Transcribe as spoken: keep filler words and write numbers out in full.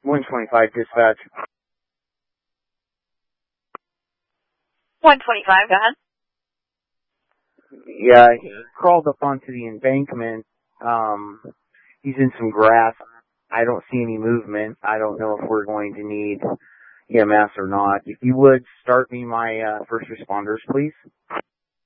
one twenty-five dispatch. one twenty-five, go ahead. Yeah, he crawled up onto the embankment. Um, he's in some grass. I don't see any movement. I don't know if we're going to need E M S or not. If you would, start me my uh, first responders, please.